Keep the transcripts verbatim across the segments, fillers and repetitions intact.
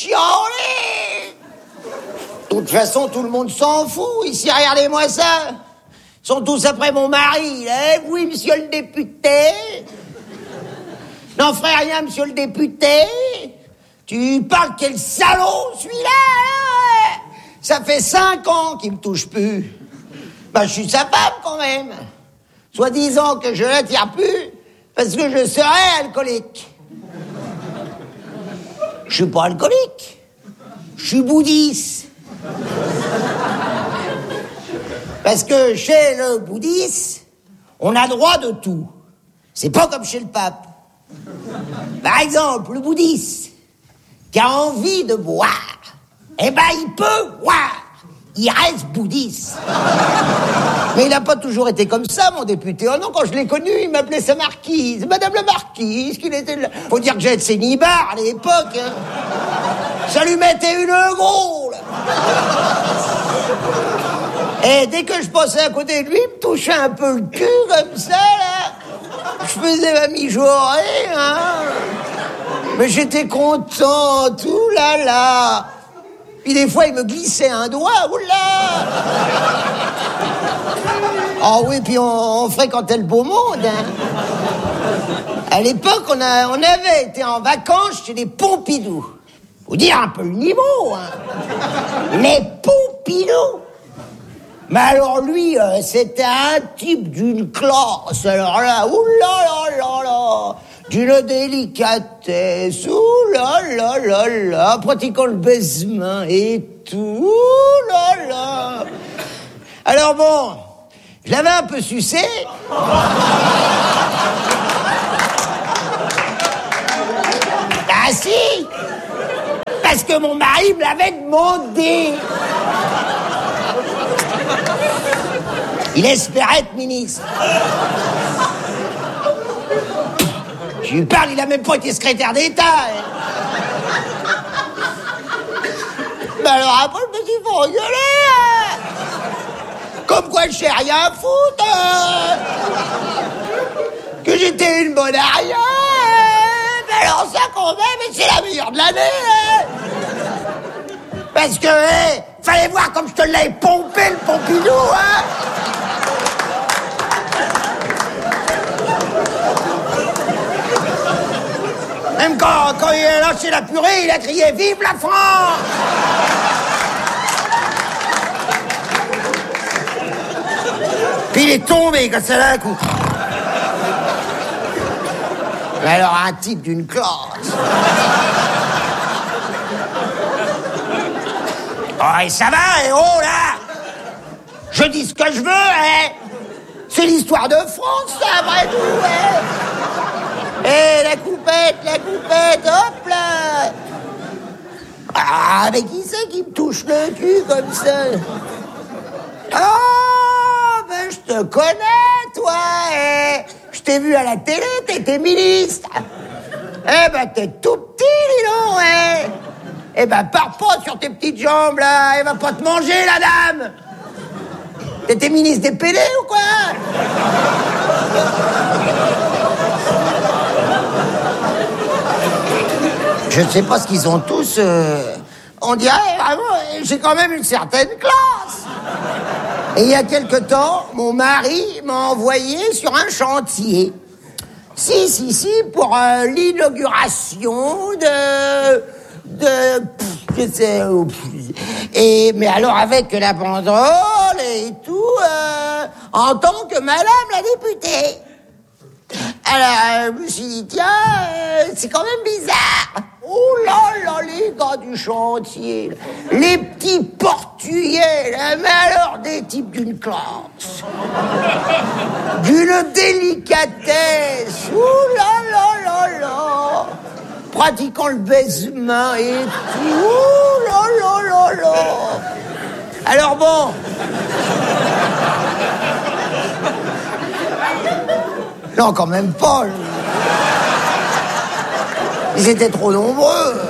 chialer. De toute façon, tout le monde s'en fout. Ici, regardez-moi ça. Ils sont tous après mon mari. Là. Oui, monsieur le député. N'en ferait rien, monsieur le député. Tu parles quel salaud, celui-là, là. Ça fait cinq ans qu'il me touche plus. Ben, je suis sa femme, quand même. Soi-disant que je l'attire plus parce que je serais alcoolique. Je suis pas alcoolique. Je suis bouddhiste. Parce que chez le bouddhiste, on a droit de tout. C'est pas comme chez le pape. Par exemple, le bouddhiste qui a envie de boire, eh ben il peut boire. Il reste bouddhiste. Mais il n'a pas toujours été comme ça, mon député. Oh non, quand je l'ai connu, il m'appelait sa marquise. Madame la marquise, qu'il était là. Faut dire que j'ai été cénibard à l'époque. Hein. Ça lui mettait une groule. Et dès que je passais à côté de lui, il me touchait un peu le cul, comme ça, là. Je faisais ma mijaurée, hein. Mais j'étais contente, oulala. Puis des fois, il me glissait un doigt, oula. Oh oui, puis on, on fréquentait le beau monde, hein. À l'époque, on, a, on avait été en vacances chez les Pompidou. Faut dire un peu le niveau, hein. Les Pompidou. Mais alors lui, euh, c'était un type d'une classe, alors là, oulala, d'une délicatesse, oulala, pratiquant le baisement et tout, oulala. Alors bon, je l'avais un peu sucé. Ah si, parce que mon mari me l'avait demandé. Il espérait être ministre. Je lui parle, il a même pas été secrétaire d'État. Hein. Mais alors après, je me suis fait engueuler. Hein. Comme quoi je sais rien foutre. Hein. Que j'étais une bonne aria. Hein. Mais alors ça quand même, c'est la meilleure de l'année. Hein. Parce que, hey, fallait voir comme je te l'avais pompé, le Pompidou, hein. Même quand, quand il a lâché la purée, il a crié « Vive la France !» Puis il est tombé comme ça d'un coup. Mais alors, un type d'une classe. Oh, et ça va, et oh, là. Je dis ce que je veux, hein. C'est l'histoire de France, ça, après tout, hein. Eh, la coupette, la coupette, hop là. Ah, mais qui c'est qui me touche le cul comme ça? Oh, ben je te connais, toi, eh. Je t'ai vu à la télé, t'étais ministre. Eh ben, t'es tout petit, dis donc, eh. Eh ben, pars pas sur tes petites jambes, là. Elle va pas te manger, la dame. T'étais ministre des P D ou quoi? Je ne sais pas ce qu'ils ont tous... Euh... On dirait, vraiment, j'ai quand même une certaine classe. Et il y a quelque temps, mon mari m'a envoyé sur un chantier. Si, si, si, pour euh, l'inauguration de... de... Pff, je sais... Et, mais alors avec la banderole et tout, euh, en tant que madame la députée. Alors, je me suis dit, tiens, euh, c'est quand même bizarre. Oh là là, les gars du chantier, là. Les petits portugais, là, mais alors des types d'une classe, d'une délicatesse, oh là là là là, pratiquant le baisement et tout, oh là là là là. Alors bon... Non, quand même pas. Ils étaient trop nombreux.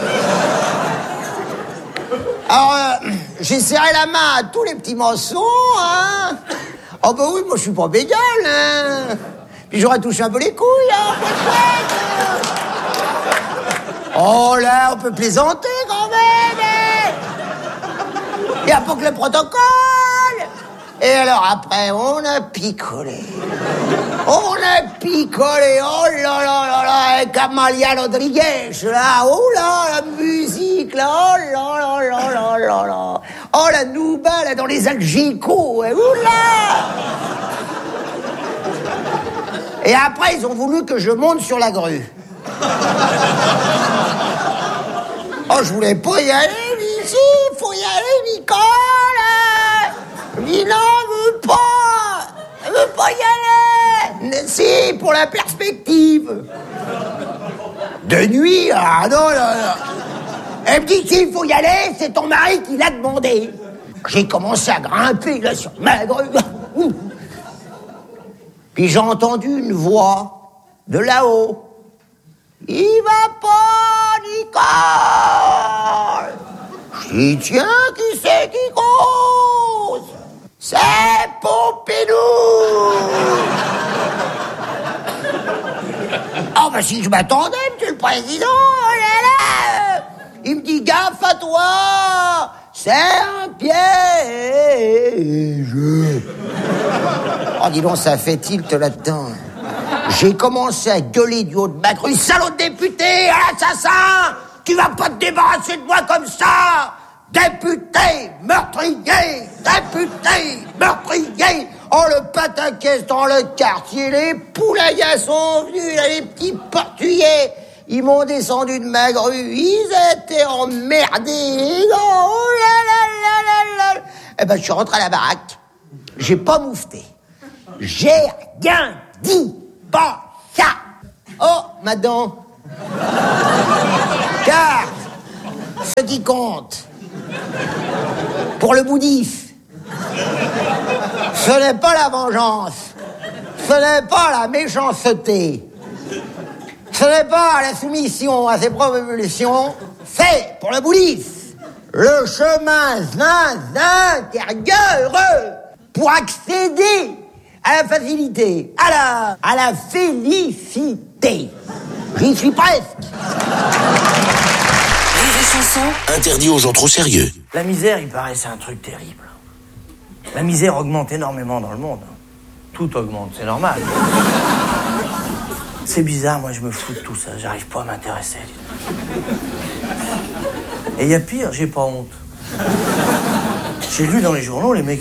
Alors, euh, j'ai serré la main à tous les petits maçons, hein. Oh bah oui, moi je suis pas bégal, hein. Puis j'aurais touché un peu les couilles, hein, peut-être. Oh là, on peut plaisanter quand même. Il n'y a pas que le protocole. Et alors après, on a picolé. On a picolé, oh là là là là, avec Amalia Rodriguez, là, oh là, la musique, là, oh là là là là là là. Oh, la nouba, là, dans les algicots, oh là. Et après, ils ont voulu que je monte sur la grue. Oh, je voulais pas y aller, mais si, faut y aller, Nicole. Je dis non, je veux pas. Je veux pas y aller. Mais si, pour la perspective. De nuit, ah non, non, non. Elle me dit s'il faut y aller, c'est ton mari qui l'a demandé. J'ai commencé à grimper, là, sur ma grue. Puis j'ai entendu une voix de là-haut. Il va pas, Nicole. Je dis, tiens, qui c'est qui cause? C'est Pompidou. Ah, bah si je m'attendais, monsieur le président, oh là là. Il me dit, gaffe à toi, c'est un piège. Oh, dis donc, ça fait tilt là-dedans. J'ai commencé à gueuler du haut de ma grue. Salaud de député, assassin! Tu vas pas te débarrasser de moi comme ça! Député, meurtrier! Député, meurtrier! Oh, le pataquès dans le quartier, les poulaillas sont venus, là, les petits portugais! Ils m'ont descendu de ma grue, ils étaient emmerdés! Oh là là là là là! Eh ben, je suis rentré à la baraque, j'ai pas moufté. J'ai rien dit! Pas ça. Oh, ma dent. Car ce qui compte pour le bouddhiste, ce n'est pas la vengeance, ce n'est pas la méchanceté, ce n'est pas la soumission à ses propres évolutions, c'est pour le bouddhiste le chemin intérieur pour accéder à la facilité, à la, à la félicité. J'y suis presque. Rire et chanson, interdit aux gens trop sérieux. La misère, il paraît, c'est un truc terrible. La misère augmente énormément dans le monde. Tout augmente, c'est normal. C'est bizarre, moi je me fous de tout ça, j'arrive pas à m'intéresser. Et il y a pire, j'ai pas honte. J'ai lu dans les journaux, les mecs